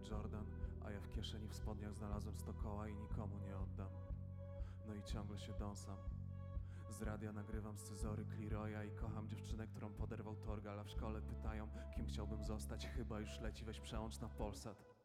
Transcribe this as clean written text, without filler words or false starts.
Jordan, a ja w kieszeni w spodniach znalazłem 100 koła i nikomu nie oddam. No i ciągle się dąsam. Z radia nagrywam scyzory Cleroya i kocham dziewczynę, którą poderwał Torgal, a w szkole pytają, kim chciałbym zostać. Chyba już leci, weź przełącz na Polsat.